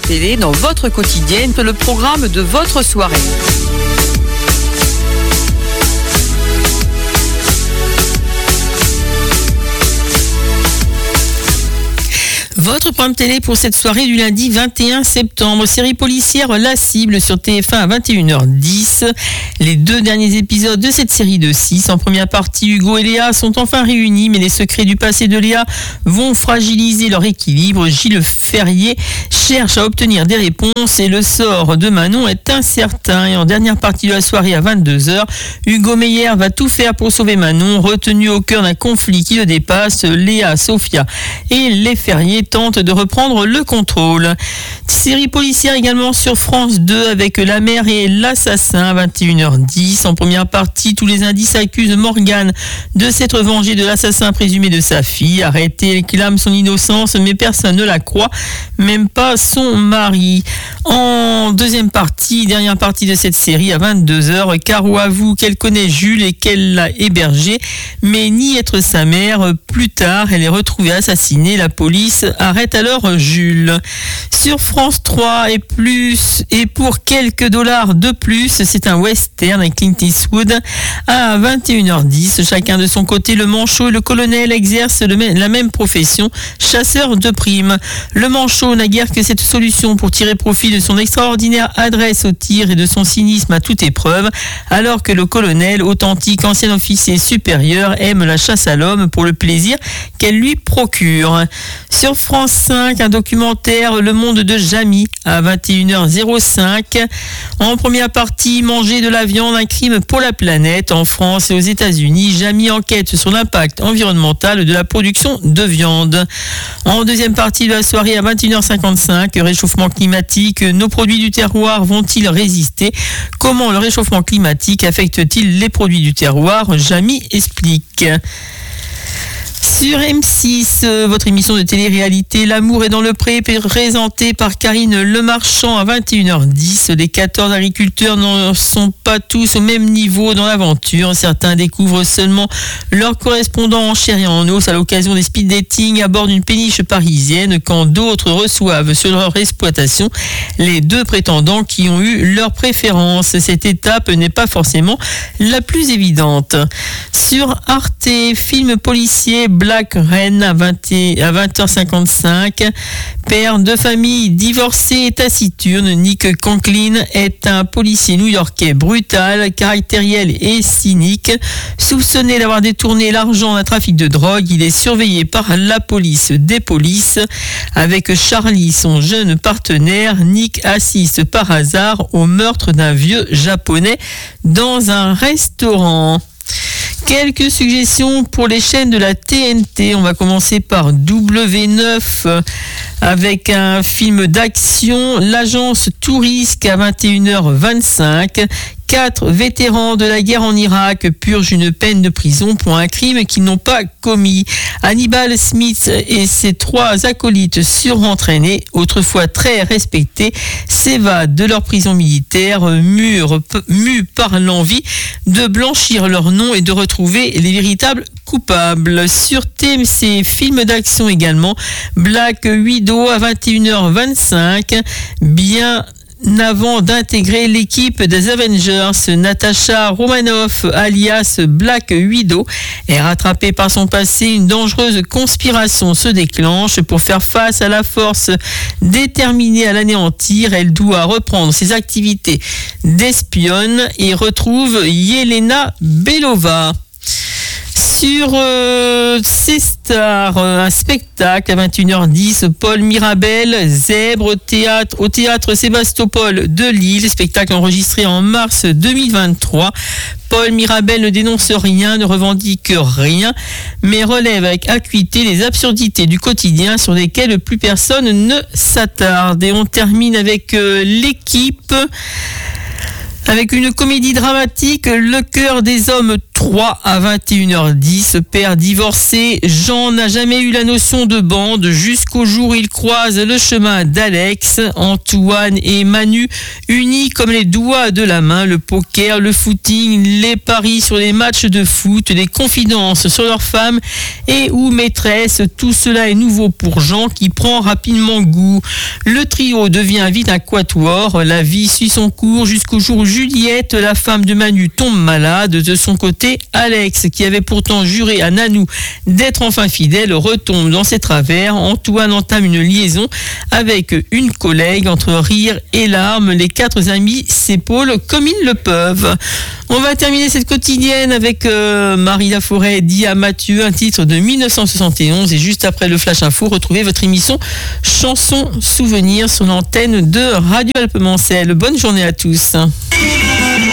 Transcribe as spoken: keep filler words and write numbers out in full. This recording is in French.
télé dans votre quotidien, le programme de votre soirée. Votre programme télé pour cette soirée du lundi vingt et un septembre. Série policière La Cible sur T F un à vingt et une heures dix. Les deux derniers épisodes de cette série de six. En première partie, Hugo et Léa sont enfin réunis, mais les secrets du passé de Léa vont fragiliser leur équilibre. Gilles Ferrier cherche à obtenir des réponses et le sort de Manon est incertain. Et en dernière partie de la soirée à vingt-deux heures, Hugo Meyer va tout faire pour sauver Manon. Retenu au cœur d'un conflit qui le dépasse, Léa, Sophia et les Ferrier tente de reprendre le contrôle. Série policière également sur France deux avec La Mère et l'Assassin à vingt et une heures dix. En première partie, tous les indices accusent Morgane de s'être vengée de l'assassin présumé de sa fille. Arrêtée, elle clame son innocence, mais personne ne la croit, même pas son mari. En deuxième partie, dernière partie de cette série à vingt-deux heures, Caro avoue qu'elle connaît Jules et qu'elle l'a hébergé, mais nie être sa mère. Plus tard, elle est retrouvée assassinée. La police arrête alors Jules. Sur France trois et plus et pour quelques dollars de plus, c'est un western avec Clint Eastwood à vingt et une heures dix. Chacun de son côté, le manchot et le colonel exercent le même, la même profession, chasseur de primes. Le manchot n'a guère que cette solution pour tirer profit de son extraordinaire adresse au tir et de son cynisme à toute épreuve, alors que le colonel, authentique ancien officier supérieur, aime la chasse à l'homme pour le plaisir qu'elle lui procure. Sur France cinq, un documentaire, Le Monde de Jamie, à vingt et une heures cinq. En première partie, manger de la viande, un crime pour la planète. En France et aux États-Unis, Jamie enquête sur l'impact environnemental de la production de viande. En deuxième partie de la soirée, à vingt et une heures cinquante-cinq, réchauffement climatique, nos produits du terroir vont-ils résister? Comment le réchauffement climatique affecte-t-il les produits du terroir? Jamie explique. Sur M six, euh, votre émission de télé-réalité L'amour est dans le pré, présentée par Karine Lemarchand à vingt et une heures dix. Les quatorze agriculteurs n'en sont pas tous au même niveau dans l'aventure. Certains découvrent seulement leur correspondant en chair et en os à l'occasion des speed dating à bord d'une péniche parisienne, quand d'autres reçoivent sur leur exploitation les deux prétendants qui ont eu leur préférence. Cette étape n'est pas forcément la plus évidente. Sur Arte, film policier Black Rain à vingt heures cinquante-cinq. Père de famille divorcé et taciturne, Nick Conklin est un policier new-yorkais brutal, caractériel et cynique. Soupçonné d'avoir détourné l'argent d'un trafic de drogue, il est surveillé par la police des polices. Avec Charlie, son jeune partenaire, Nick assiste par hasard au meurtre d'un vieux japonais dans un restaurant. Quelques suggestions pour les chaînes de la T N T. On va commencer par W neuf avec un film d'action, L'Agence Touriste à vingt et une heures vingt-cinq. Quatre vétérans de la guerre en Irak purgent une peine de prison pour un crime qu'ils n'ont pas commis. Hannibal Smith et ses trois acolytes surentraînés, autrefois très respectés, s'évadent de leur prison militaire, mus par l'envie de blanchir leur nom et de retrouver les véritables coupables. Sur T M C, film d'action également, Black Widow à vingt et une heures vingt-cinq. Bien avant d'intégrer l'équipe des Avengers, Natasha Romanoff, alias Black Widow, est rattrapée par son passé. Une dangereuse conspiration se déclenche. Pour faire face à la force déterminée à l'anéantir, elle doit reprendre ses activités d'espionne et retrouve Yelena Belova. Sur euh, C-Star, euh, un spectacle à vingt et une heures dix, Paul Mirabel, Zèbre, théâtre, au théâtre Sébastopol de Lille, spectacle enregistré en mars deux mille vingt-trois. Paul Mirabel ne dénonce rien, ne revendique rien, mais relève avec acuité les absurdités du quotidien sur lesquelles plus personne ne s'attarde. Et on termine avec euh, l'équipe. Avec une comédie dramatique, Le cœur des hommes trois à vingt et une heures dix, père divorcé, Jean n'a jamais eu la notion de bande jusqu'au jour où il croise le chemin d'Alex. Antoine et Manu, unis comme les doigts de la main, le poker, le footing, les paris sur les matchs de foot, les confidences sur leurs femmes et ou maîtresses, tout cela est nouveau pour Jean qui prend rapidement goût. Le trio devient vite un quatuor, la vie suit son cours jusqu'au jour où Juliette, la femme de Manu, tombe malade. De son côté, Alex, qui avait pourtant juré à Nanou d'être enfin fidèle, retombe dans ses travers. Antoine entame une liaison avec une collègue. Entre rire et larmes, les quatre amis s'épaulent comme ils le peuvent. On va terminer cette quotidienne avec euh, Marie Laforêt dit à Mathieu, un titre de mille neuf cent soixante et onze. Et juste après le Flash Info, retrouvez votre émission Chansons Souvenirs sur l'antenne de Radio Alpemancel. Bonne journée à tous.